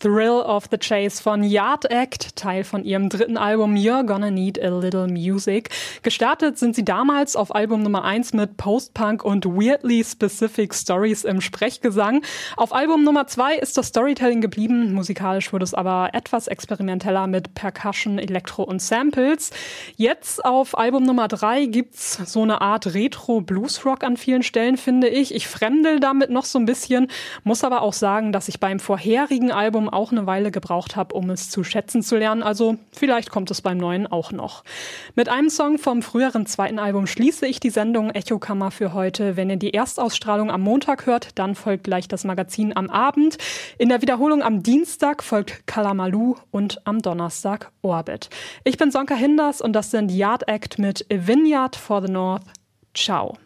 Thrill of the Chase von Yard Act, Teil von ihrem dritten Album You're Gonna Need a Little Music. Gestartet sind sie damals auf Album Nummer 1 mit Post-Punk und weirdly specific Stories im Sprechgesang. Auf Album Nummer 2 ist das Storytelling geblieben, musikalisch wurde es aber etwas experimenteller mit Percussion, Elektro und Samples. Jetzt auf Album Nummer 3 gibt's so eine Art Retro-Blues-Rock an vielen Stellen, finde ich. Ich fremdel damit noch so ein bisschen, muss aber auch sagen, dass ich beim vorherigen Album auch eine Weile gebraucht habe, um es zu schätzen zu lernen. Also vielleicht kommt es beim neuen auch noch. Mit einem Song vom früheren zweiten Album schließe ich die Sendung Echokammer für heute. Wenn ihr die Erstausstrahlung am Montag hört, dann folgt gleich das Magazin am Abend. In der Wiederholung am Dienstag folgt Kalamaloo und am Donnerstag Orbit. Ich bin Sonka Hinders und das sind Yard Act mit A Vineyard for the North. Ciao.